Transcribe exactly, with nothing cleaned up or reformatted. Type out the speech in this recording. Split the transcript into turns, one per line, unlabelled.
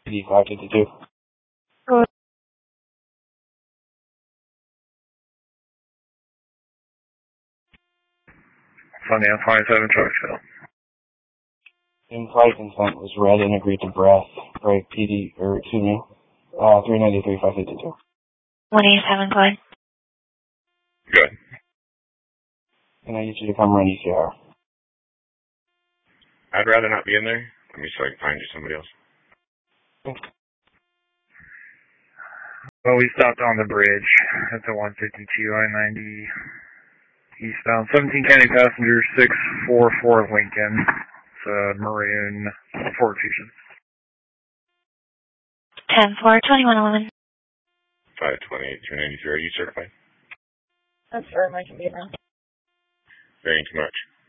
P D five fifty-two.
Go.
Sundance twenty-seven, Charlottesville.
In flight consent was read and agreed to breath. Break P D, or excuse me, uh, three ninety-three, five fifty-two.
one eighty-seven, go ahead.
Good.
Can I get you to come run E C R?
I'd rather not be in there. Let me so I can find you somebody else. Well, we stopped on the bridge at the one fifty-two I ninety eastbound. seventeen County passenger six four four Lincoln. It's a maroon Ford Fusion.
ten four, twenty-one eleven.
five twenty-eight, two ninety-three. Are you certified?
That's for my computer.
Thanks much.